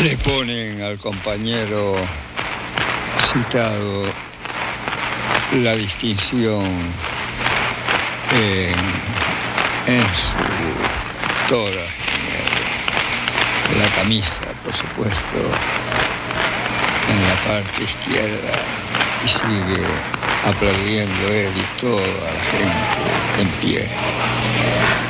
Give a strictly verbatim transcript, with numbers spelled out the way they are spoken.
le ponen al compañero citado la distinción en, en su tora, en la camisa, por supuesto, en la parte izquierda, y sigue aplaudiendo él y toda la gente en pie.